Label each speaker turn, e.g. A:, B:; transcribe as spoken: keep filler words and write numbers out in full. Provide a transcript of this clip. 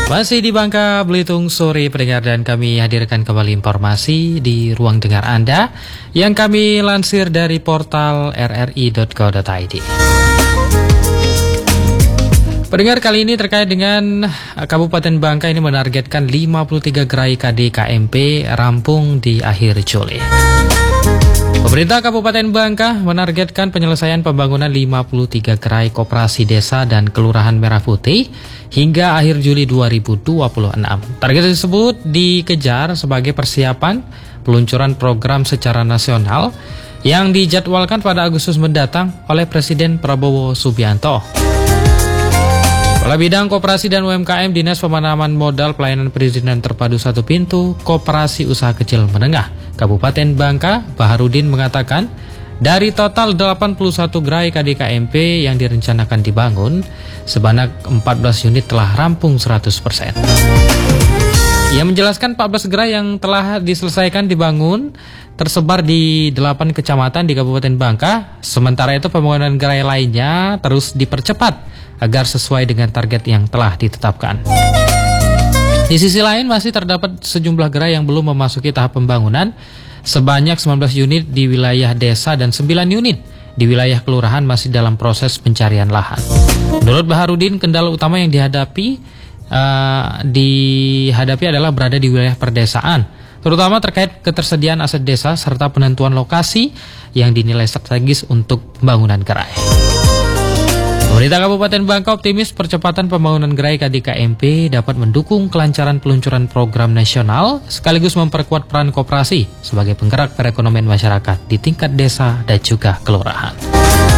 A: Masih di Bangka Belitung sore pendengar, dan kami hadirkan kembali informasi di ruang dengar Anda yang kami lansir dari portal r r i dot co dot i d. Pendengar, kali ini terkait dengan Kabupaten Bangka ini menargetkan lima puluh tiga gerai K D K M P rampung di akhir Juli. Pemerintah Kabupaten Bangka menargetkan penyelesaian pembangunan lima puluh tiga gerai koperasi desa dan kelurahan Merah Putih hingga akhir Juli dua ribu dua puluh enam. Target tersebut dikejar sebagai persiapan peluncuran program secara nasional yang dijadwalkan pada Agustus mendatang oleh Presiden Prabowo Subianto. Kepala Bidang Koperasi dan U M K M Dinas Pemanaman Modal Pelayanan Perizinan Terpadu Satu Pintu Koperasi Usaha Kecil Menengah Kabupaten Bangka, Baharudin mengatakan dari total delapan puluh satu gerai K D K M P yang direncanakan dibangun, sebanyak empat belas unit telah rampung seratus persen. Ia menjelaskan empat belas gerai yang telah diselesaikan dibangun tersebar di delapan kecamatan di Kabupaten Bangka. Sementara itu pembangunan gerai lainnya terus dipercepat agar sesuai dengan target yang telah ditetapkan. Di sisi lain masih terdapat sejumlah gerai yang belum memasuki tahap pembangunan, sebanyak sembilan belas unit di wilayah desa dan sembilan unit di wilayah kelurahan masih dalam proses pencarian lahan. Menurut Baharudin, kendala utama yang dihadapi uh, dihadapi adalah berada di wilayah perdesaan, terutama terkait ketersediaan aset desa serta penentuan lokasi yang dinilai strategis untuk pembangunan gerai. Pemerintah Kabupaten Bangka optimis percepatan pembangunan gerai K D K M P dapat mendukung kelancaran peluncuran program nasional sekaligus memperkuat peran koperasi sebagai penggerak perekonomian masyarakat di tingkat desa dan juga kelurahan.